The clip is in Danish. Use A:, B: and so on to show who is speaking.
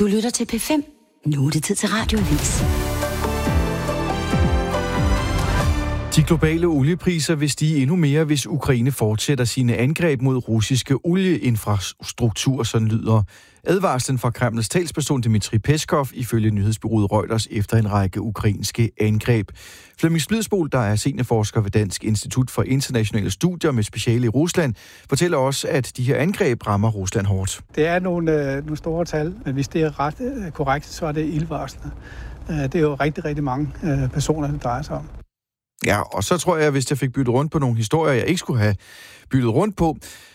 A: Du lytter til P5. Nu er det tid til Radioavis.
B: De globale oliepriser vil stige endnu mere, hvis Ukraine fortsætter sine angreb mod russiske olieinfrastruktur, sådan lyder advarslen fra Kremls talsperson Dmitri Peskov ifølge nyhedsbureauet Reuters efter en række ukrainske angreb. Flemming Splidsbol, der er seniorforsker ved Dansk Institut for Internationale Studier med speciale i Rusland, fortæller også, at de her angreb rammer Rusland hårdt.
C: Det er nogle store tal, men hvis det er ret korrekt, så er det ildvarslende. Det er jo rigtig, rigtig mange personer, det drejer sig om.
B: Ja, og så tror jeg, hvis jeg fik byttet rundt på nogle historier, jeg ikke skulle have byttet rundt på,